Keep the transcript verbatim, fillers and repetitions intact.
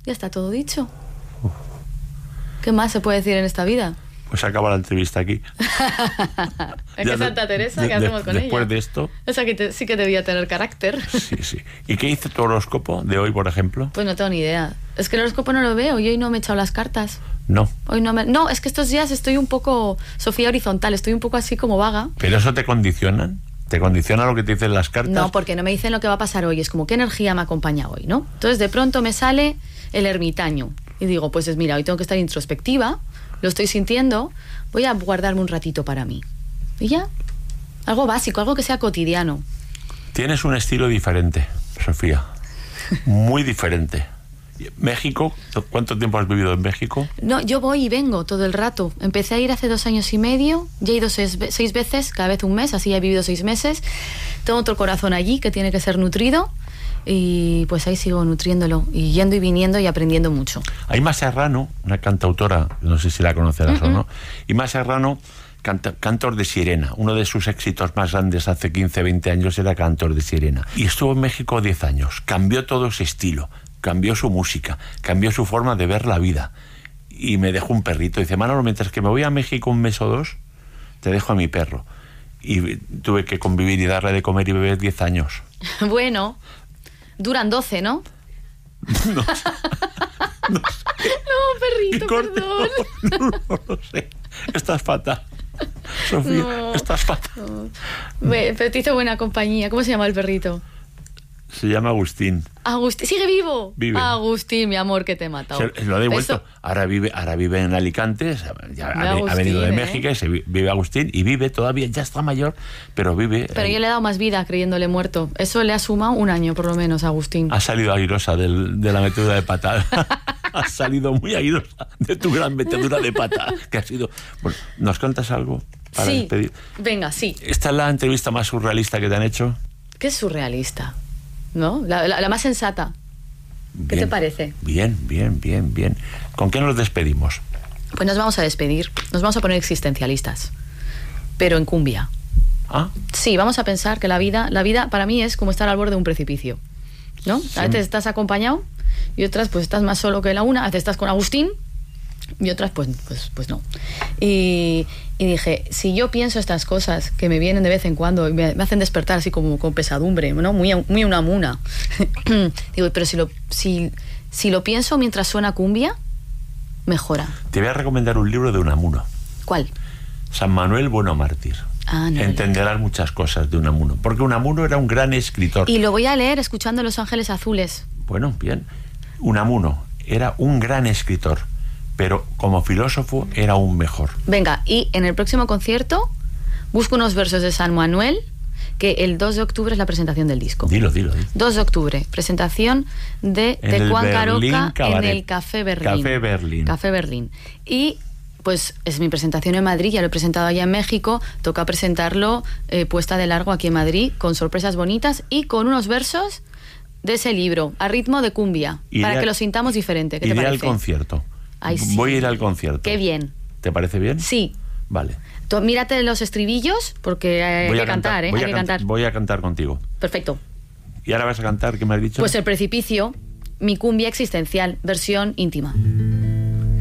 Ya está todo dicho. Uf. ¿Qué más se puede decir en esta vida? Pues acaba la entrevista aquí. Es que Santa Teresa, ¿qué hacemos con ella? Después de esto... O sea, que te, sí que debía tener carácter. Sí, sí. ¿Y qué dice tu horóscopo de hoy, por ejemplo? Pues no tengo ni idea. Es que el horóscopo no lo veo y hoy no me he echado las cartas. No. Hoy no me... No, es que estos días estoy un poco... Sofía horizontal, estoy un poco así como vaga. ¿Pero eso te condicionan? ¿Te condiciona lo que te dicen las cartas? No, porque no me dicen lo que va a pasar hoy. Es como, ¿qué energía me acompaña hoy, no? Entonces, de pronto me sale el ermitaño. Y digo, pues es, mira, hoy tengo que estar introspectiva, lo estoy sintiendo, voy a guardarme un ratito para mí. Y ya, algo básico, algo que sea cotidiano. Tienes un estilo diferente, Sofía. Muy diferente. ¿México? ¿Cuánto tiempo has vivido en México? No, yo voy y vengo todo el rato. Empecé a ir hace dos años y medio, ya he ido seis, seis veces, cada vez un mes, así ya he vivido seis meses. Tengo otro corazón allí que tiene que ser nutrido. Y pues ahí sigo nutriéndolo y yendo y viniendo y aprendiendo mucho. Aimá Serrano, una cantautora, no sé si la conocerás uh-huh. o no. Aimá Serrano, canta, Cantor de Sirena. Uno de sus éxitos más grandes hace quince, veinte años era Cantor de Sirena. Y estuvo en México diez años. Cambió todo ese estilo, cambió su música, cambió su forma de ver la vida. Y me dejó un perrito. Dice, Manolo, mientras que me voy a México un mes o dos, te dejo a mi perro. Y tuve que convivir y darle de comer y beber diez años. Bueno... Duran doce, ¿no? No, no, no, no perrito, perdón. No, no, no lo sé. Estás fatal. Sofía, no, estás fatal. No. Pero te hizo buena compañía. ¿Cómo se llama el perrito? Se llama Agustín. Agustín, ¿sigue vivo? Vive. Agustín, mi amor, que te he matado. Se, lo ha devuelto. Eso... Ahora vive, ahora vive en Alicante. Ya ha, Agustín, ha venido de México, ¿eh? Y se vive Agustín y vive todavía, ya está mayor, pero vive. Pero eh, yo le he dado más vida creyéndole muerto. Eso le ha sumado un año por lo menos a Agustín. Ha salido airosa del, de la metedura de pata. Ha salido muy airosa de tu gran metedura de pata. Que ha sido. Bueno, ¿nos cuentas algo para sí, despedir? Venga, sí. ¿Esta es la entrevista más surrealista que te han hecho? ¿Qué es surrealista? ¿No? La, la, la más sensata. Bien, ¿qué te parece? Bien, bien, bien, bien. ¿Con qué nos despedimos? Pues nos vamos a despedir. Nos vamos a poner existencialistas. Pero en cumbia. ¿Ah? Sí, vamos a pensar que la vida, la vida para mí es como estar al borde de un precipicio. ¿No? Sí. A veces estás acompañado y otras pues estás más solo que la una. A veces estás con Agustín y otras pues, pues, pues no. Y, y dije, si yo pienso estas cosas que me vienen de vez en cuando y me, me hacen despertar así como con pesadumbre, ¿no? Muy, muy una muna. Digo, pero si lo, si, si lo pienso mientras suena cumbia, mejora. Te voy a recomendar un libro de Unamuno. ¿Cuál? San Manuel Bueno Mártir. Ah, no, entenderás muchas cosas de Unamuno, porque Unamuno era un gran escritor. Y lo voy a leer escuchando Los Ángeles Azules. Bueno, bien. Unamuno era un gran escritor, pero como filósofo era aún mejor. Venga, y en el próximo concierto busco unos versos de San Manuel, que el dos de octubre es la presentación del disco. Dilo, dilo. dilo. dos de octubre, presentación de Tecuán Caroca en el Café Berlín. Café Berlín. Café Berlín. Y pues es mi presentación en Madrid, ya lo he presentado allá en México, toca presentarlo eh, puesta de largo aquí en Madrid, con sorpresas bonitas y con unos versos de ese libro, a ritmo de cumbia, iré para a, que lo sintamos diferente. ¿Qué te iré parece? al concierto. Ay, sí. Voy a ir al concierto. Qué bien. ¿Te parece bien? Sí. Vale. Tú, mírate los estribillos, porque hay voy que a cantar, ¿eh? Voy hay a que cantar, cantar. Voy a cantar contigo. Perfecto. ¿Y ahora vas a cantar? ¿Qué me has dicho? Pues El Precipicio, mi cumbia existencial, versión íntima.